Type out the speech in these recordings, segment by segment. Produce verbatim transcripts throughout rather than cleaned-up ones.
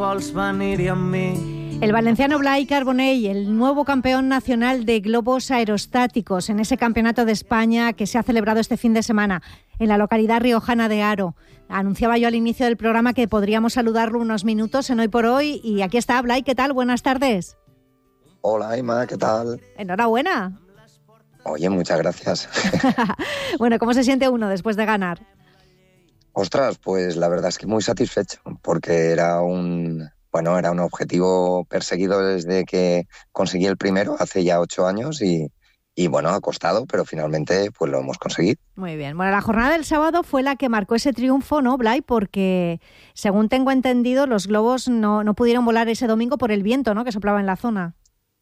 Vols venir-hi amb mi? El valenciano Blai Carbonell, el nuevo campeón nacional de globos aerostáticos en ese campeonato de España que se ha celebrado este fin de semana en la localidad riojana de Haro. Anunciaba yo al inicio del programa que podríamos saludarlo unos minutos en Hoy por Hoy y aquí está. Blai, ¿qué tal? Buenas tardes. Hola, Emma, ¿qué tal? Enhorabuena. Oye, muchas gracias. Bueno, ¿cómo se siente uno después de ganar? Ostras, pues la verdad es que muy satisfecho, porque era un, bueno, era un objetivo perseguido desde que conseguí el primero, hace ya ocho años, y, y bueno, ha costado, pero finalmente pues lo hemos conseguido. Muy bien. Bueno, la jornada del sábado fue la que marcó ese triunfo, ¿no, Blai? Porque, según tengo entendido, los globos no, no pudieron volar ese domingo por el viento, ¿no?, que soplaba en la zona.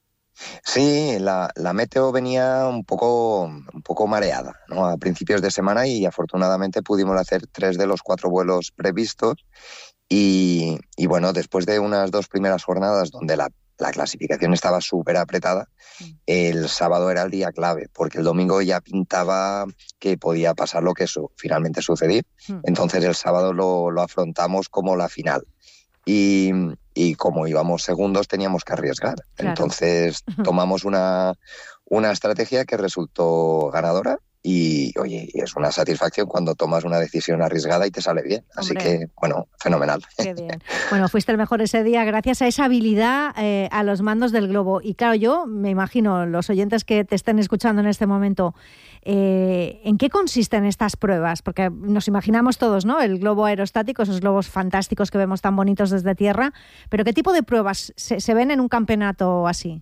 Sí, la, la meteo venía un poco, un poco mareada, ¿no?, a principios de semana, y afortunadamente pudimos hacer tres de los cuatro vuelos previstos y, y bueno, después de unas dos primeras jornadas donde la, la clasificación estaba súper apretada, el sábado era el día clave, porque el domingo ya pintaba que podía pasar lo que su, finalmente sucedió. Entonces el sábado lo, lo afrontamos como la final. Y, y como íbamos segundos teníamos que arriesgar. Claro. Entonces tomamos una, una estrategia que resultó ganadora y, oye, es una satisfacción cuando tomas una decisión arriesgada y te sale bien. Así Hombre. que, bueno, fenomenal. Qué bien. Bueno, fuiste el mejor ese día gracias a esa habilidad eh, a los mandos del globo. Y claro, yo me imagino, los oyentes que te estén escuchando en este momento, eh, ¿en qué consisten estas pruebas? Porque nos imaginamos todos, ¿no?, el globo aerostático, esos globos fantásticos que vemos tan bonitos desde tierra, pero ¿qué tipo de pruebas se, se ven en un campeonato así?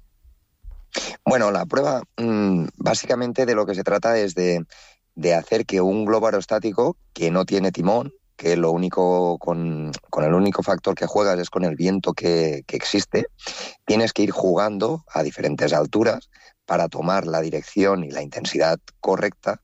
Bueno, la prueba mmm, básicamente de lo que se trata es de, de hacer que un globo aerostático que no tiene timón, que lo único con, con el único factor que juegas es con el viento que, que existe, tienes que ir jugando a diferentes alturas para tomar la dirección y la intensidad correcta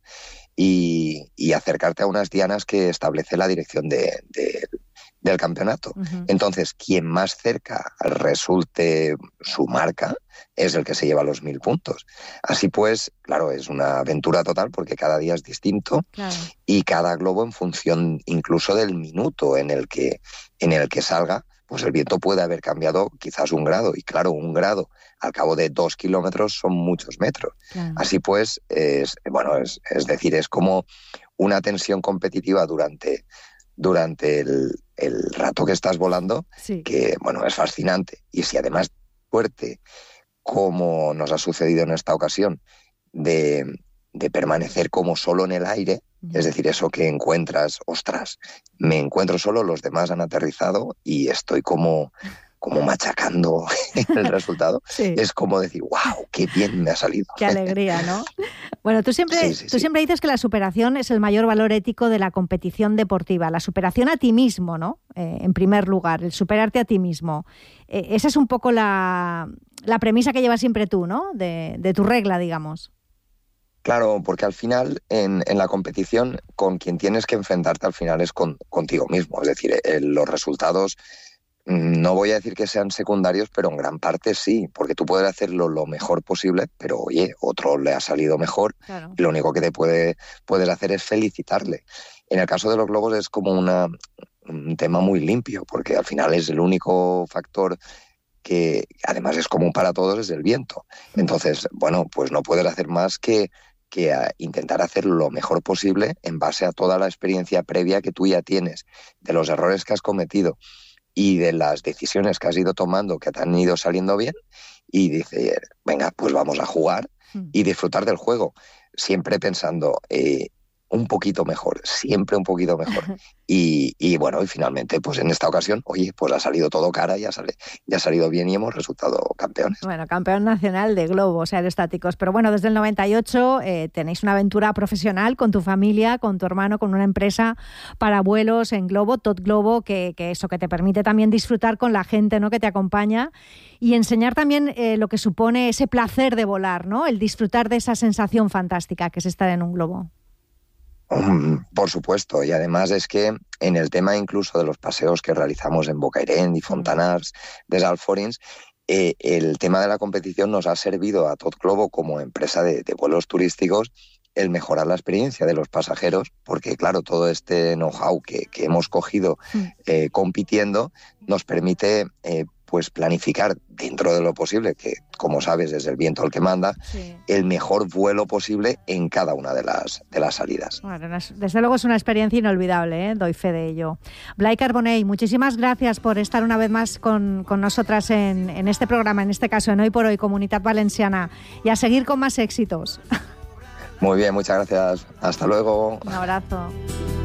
y, y acercarte a unas dianas que establece la dirección de, de, del campeonato. Uh-huh. Entonces, quien más cerca resulte su marca es el que se lleva los mil puntos. Así pues, claro, es una aventura total porque cada día es distinto, claro, y cada globo en función incluso del minuto en el que, en el que salga, pues el viento puede haber cambiado quizás un grado. Y claro, un grado al cabo de dos kilómetros son muchos metros. Claro. Así pues, es, bueno, es, es decir, es como una tensión competitiva durante... durante el, el rato que estás volando, sí, que, bueno, es fascinante. Y si además fuerte, como nos ha sucedido en esta ocasión, de, de permanecer como solo en el aire, uh-huh, es decir, eso que encuentras, ostras, me encuentro solo, los demás han aterrizado y estoy como... como machacando el resultado, sí, es como decir, wow, qué bien me ha salido. Qué alegría, ¿no? Bueno, tú siempre, sí, sí, tú sí. siempre dices que la superación es el mayor valor ético de la competición deportiva, la superación a ti mismo, ¿no? Eh, en primer lugar, el superarte a ti mismo. Eh, esa es un poco la, la premisa que llevas siempre tú, ¿no? De, de tu regla, digamos. Claro, porque al final, en, en la competición, con quien tienes que enfrentarte al final es con, contigo mismo. Es decir, eh, los resultados... no voy a decir que sean secundarios, pero en gran parte sí, porque tú puedes hacerlo lo mejor posible, pero oye, otro le ha salido mejor, claro, y lo único que te puede, puedes hacer es felicitarle. En el caso de los globos es como una, un tema muy limpio, porque al final es el único factor que además es común para todos, es el viento. Entonces, bueno, pues no puedes hacer más que, que a intentar hacer lo mejor posible en base a toda la experiencia previa que tú ya tienes, de los errores que has cometido y de las decisiones que has ido tomando que te han ido saliendo bien, y dice, venga, pues vamos a jugar y disfrutar del juego, siempre pensando eh, un poquito mejor, siempre un poquito mejor. Y, y bueno, y finalmente, pues en esta ocasión, oye, pues ha salido todo cara, ya, sale, ya ha salido bien y hemos resultado campeones. Bueno, campeón nacional de globos aerostáticos. Pero bueno, desde el noventa y ocho eh, tenéis una aventura profesional con tu familia, con tu hermano, con una empresa para vuelos en globo, Tot Globo, que, que eso que te permite también disfrutar con la gente, ¿no?, que te acompaña y enseñar también eh, lo que supone ese placer de volar, ¿no?, el disfrutar de esa sensación fantástica que es estar en un globo. Por supuesto, y además es que en el tema incluso de los paseos que realizamos en Bocairent y Fontanars de Salforins, eh, el tema de la competición nos ha servido a Tot Globo como empresa de, de vuelos turísticos el mejorar la experiencia de los pasajeros, porque claro, todo este know-how que, que hemos cogido eh, compitiendo nos permite eh, pues planificar dentro de lo posible, que como sabes es el viento el que manda, sí. el mejor vuelo posible en cada una de las, de las salidas. Bueno, desde luego es una experiencia inolvidable, ¿eh? Doy fe de ello. Blai Carbonell, muchísimas gracias por estar una vez más con, con nosotras en, en este programa, en este caso en Hoy por Hoy, Comunitat Valenciana, y a seguir con más éxitos. Muy bien, muchas gracias. Hasta luego. Un abrazo.